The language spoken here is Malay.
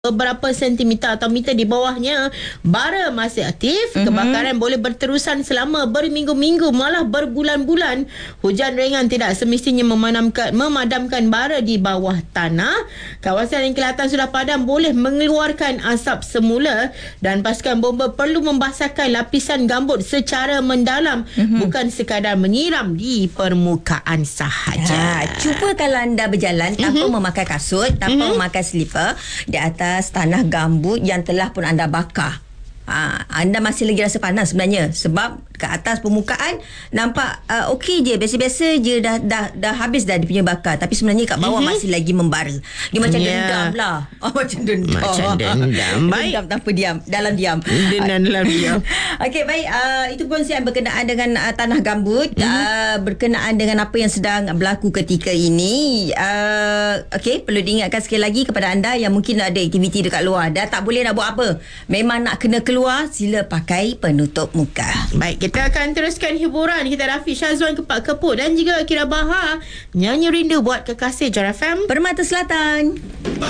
beberapa sentimeter atau meter di bawahnya, bara masih aktif. Kebakaran boleh berterusan selama berminggu-minggu, malah berbulan-bulan. Hujan ringan tidak semestinya memadamkan bara di bawah tanah. Kawasan yang kelihatan sudah padam boleh mengeluarkan asap semula, dan pasukan bomba perlu membasahkan lapisan gambut secara mendalam, bukan sekadar menyiram di permukaan sahaja. Cuba kalau anda berjalan tanpa memakai kasut, tanpa memakai slipper di atas tanah gambut yang telah pun anda bakar. Anda masih lagi rasa panas sebenarnya, sebab ke atas permukaan nampak okey je, biasa-biasa je, dah habis dah dia punya bakar, tapi sebenarnya kat bawah masih lagi membara. Dia macam dendam lah. Macam dendam. Baik. Dendam tanpa diam, dalam diam. Dalam diam. Okey, baik. Itu perkongsian berkenaan dengan tanah gambut, berkenaan dengan apa yang sedang berlaku ketika ini. Okey, perlu diingatkan sekali lagi kepada anda yang mungkin ada aktiviti dekat luar, dah tak boleh nak buat apa, memang nak kena keluar, sila pakai penutup muka. Baik, kita akan teruskan hiburan. Kita Rafiq Syazwan Kepak Keput dan juga Kira Bahar nyanyi rindu buat kekasih Jar FM Permata Selatan.